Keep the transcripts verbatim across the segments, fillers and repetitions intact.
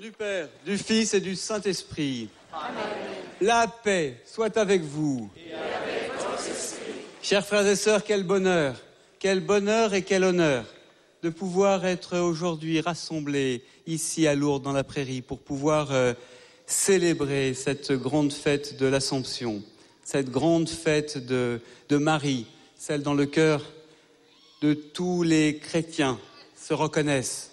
du Père, du Fils et du Saint-Esprit. Amen. La paix soit avec vous. Et avec votre esprit. Chers frères et sœurs, quel bonheur, quel bonheur et quel honneur de pouvoir être aujourd'hui rassemblés ici à Lourdes dans la Prairie pour pouvoir euh, célébrer cette grande fête de l'Assomption, cette grande fête de, de Marie, celle dans le cœur de tous les chrétiens se reconnaissent.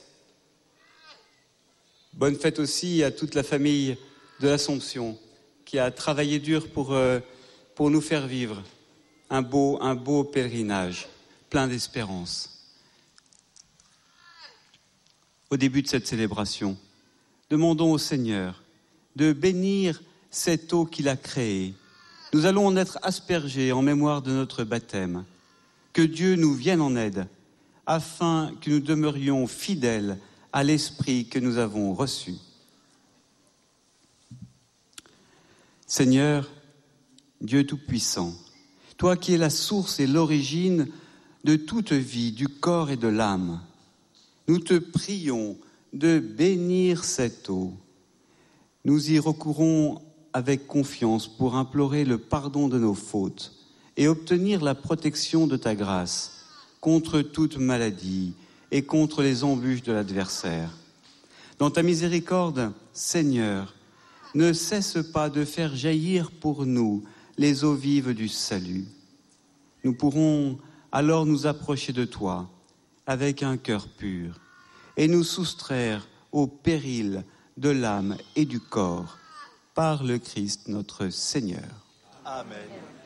Bonne fête aussi à toute la famille de l'Assomption qui a travaillé dur pour, euh, pour nous faire vivre un beau, un beau pèlerinage, plein d'espérance. Au début de cette célébration, demandons au Seigneur de bénir cette eau qu'il a créée. Nous allons en être aspergés en mémoire de notre baptême. Que Dieu nous vienne en aide, afin que nous demeurions fidèles à l'Esprit que nous avons reçu. Seigneur, Dieu Tout-Puissant, toi qui es la source et l'origine de toute vie, du corps et de l'âme, nous te prions de bénir cette eau. Nous y recourons avec confiance pour implorer le pardon de nos fautes et obtenir la protection de ta grâce contre toute maladie et contre les embûches de l'adversaire. Dans ta miséricorde, Seigneur, ne cesse pas de faire jaillir pour nous les eaux vives du salut. Nous pourrons alors nous approcher de toi avec un cœur pur et nous soustraire au péril de l'âme et du corps par le Christ notre Seigneur. Amen.